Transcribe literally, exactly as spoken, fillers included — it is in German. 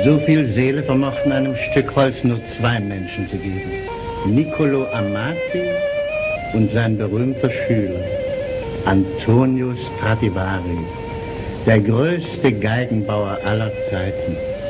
So viel Seele vermochten einem Stück Holz nur zwei Menschen zu geben. Niccolo Amati und sein berühmter Schüler, Antonio Stradivari, der größte Geigenbauer aller Zeiten.